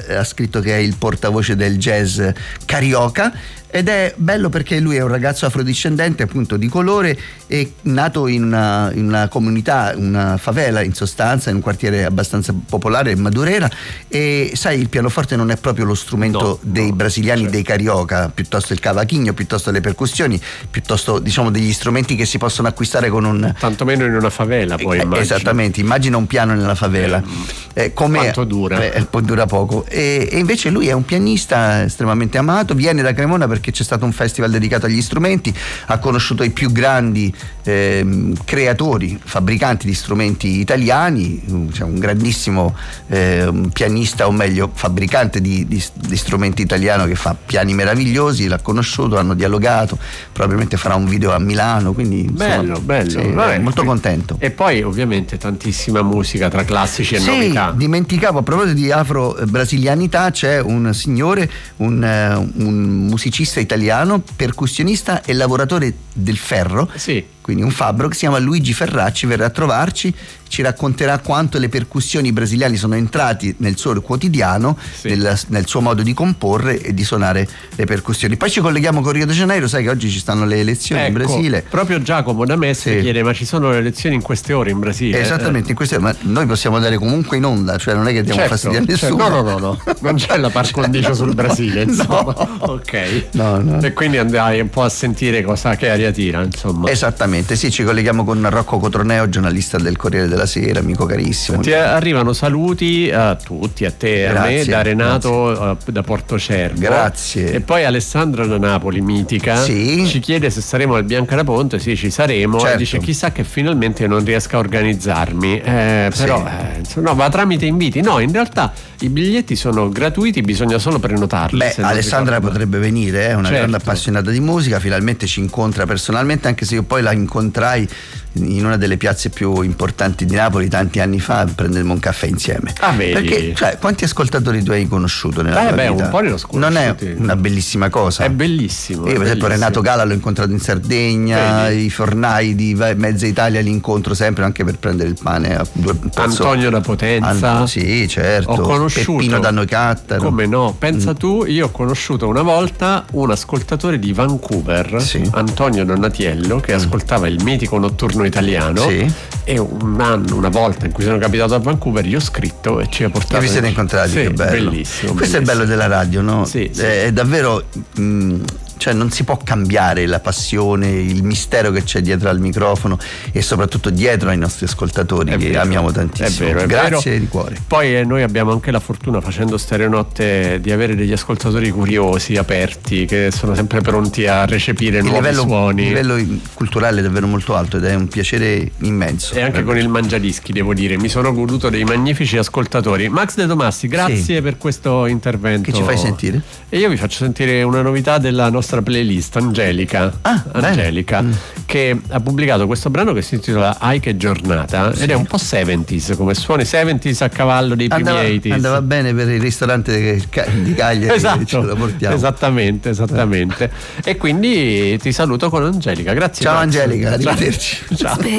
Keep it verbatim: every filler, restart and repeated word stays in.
ha scritto che è il portavoce del jazz carioca. Ed è bello perché lui è un ragazzo afrodiscendente, appunto di colore, e nato in una, in una comunità, una favela in sostanza, in un quartiere abbastanza popolare, Madureira. E sai, il pianoforte non è proprio lo strumento no, dei no, brasiliani, certo. dei carioca, piuttosto il cavaquinho, piuttosto le percussioni, piuttosto diciamo degli strumenti che si possono acquistare con un... Tantomeno in una favela poi eh, immagino. Esattamente, immagina un piano nella favela. Eh, come Quanto dura? Eh, dura poco. E, e invece lui è un pianista estremamente amato, viene da Cremona perché perché c'è stato un festival dedicato agli strumenti, ha conosciuto i più grandi eh, creatori, fabbricanti di strumenti italiani, c'è un grandissimo eh, pianista, o meglio fabbricante di, di, di strumenti italiano che fa piani meravigliosi, l'ha conosciuto, hanno dialogato, probabilmente farà un video a Milano, quindi bello, insomma, bello, sì, vabbè, molto contento. E poi ovviamente tantissima musica tra classici e sì, novità. Dimenticavo, a proposito di afro-brasilianità, c'è un signore, un, un musicista italiano, percussionista e lavoratore del ferro, sì. quindi un fabbro, che si chiama Luigi Ferracci, verrà a trovarci, ci racconterà quanto le percussioni brasiliane sono entrati nel suo quotidiano, sì. nel, nel suo modo di comporre e di suonare le percussioni. Poi ci colleghiamo con Rio de Janeiro, sai che oggi ci stanno le elezioni ecco, in Brasile. Proprio Giacomo da Mestre sì. chiede: ma ci sono le elezioni in queste ore in Brasile? Esattamente, in queste ore, ma noi possiamo dare comunque in onda, cioè non è che diamo certo, fastidio a nessuno. Certo. No, no, no, no, non c'è la par condicio sul Brasile, insomma. No. Ok. No, no. E quindi andai un po' a sentire cosa che aria tira, insomma. Esattamente, sì, ci colleghiamo con Rocco Cotroneo, giornalista del Corriere della Sera, amico carissimo. Ti arrivano saluti a tutti, a te, grazie, a me, da Renato da Portocervo. Grazie. E poi Alessandra da Napoli, mitica, sì. ci chiede se saremo al Biancaraponte. Sì, ci saremo. Certo. E dice: chissà che finalmente non riesca a organizzarmi. Eh, però, sì. eh, no, va tramite inviti. No, in realtà i biglietti sono gratuiti, bisogna solo prenotarli. Beh, Alessandra potrebbe venire, è una certo. grande appassionata di musica, finalmente ci incontra personalmente, anche se io poi la incontrai in una delle piazze più importanti di Napoli tanti anni fa, prendemmo un caffè insieme. Ah, vedi? Perché, cioè, quanti ascoltatori tu hai conosciuto nella eh, tua beh, vita? un po' ne ho non è una bellissima cosa? È bellissimo. Io per esempio Renato Gala l'ho incontrato in Sardegna, vedi? I fornai di Mezza Italia li incontro sempre anche per prendere il pane a due pezzo. Antonio da Potenza. An- sì, certo. Ho conosciuto Peppino da Noicattaro. Come no? Pensa mm. tu, io ho conosciuto una volta un ascoltatore di Vancouver, sì. Antonio Donatiello, che mm. ascoltava il mitico Notturno Italiano. Sì. E un anno, una volta in cui sono capitato a Vancouver, gli ho scritto e ci ha portato. E vi siete incontrati, sì, che bello. Bellissimo. Questo bellissimo. è il bello della radio, no? Sì, sì. È, è davvero. Mh, cioè non si può cambiare la passione, il mistero che c'è dietro al microfono e soprattutto dietro ai nostri ascoltatori, è che vero, amiamo tantissimo. È vero, è grazie vero. di cuore. Poi eh, noi abbiamo anche la fortuna, facendo Stereonotte, di avere degli ascoltatori curiosi, aperti, che sono sempre pronti a recepire il nuovi livello, suoni. Il livello culturale è davvero molto alto ed è un piacere immenso. E anche con il Mangiadischi, devo dire, mi sono goduto dei magnifici ascoltatori. Max De Tomassi, grazie sì. per questo intervento. Che ci fai sentire? E io vi faccio sentire una novità della nostra playlist, Angelica, ah, Angelica mm. che ha pubblicato questo brano che si intitola Ai che giornata, sì. ed è un po' seventies come suoni, seventies a cavallo dei primi andava, eighties. Andava bene per il ristorante di Cagliari. Esatto, ce lo portiamo. esattamente, esattamente. E quindi ti saluto con Angelica, grazie. Ciao Max. Angelica, arrivederci. Ciao.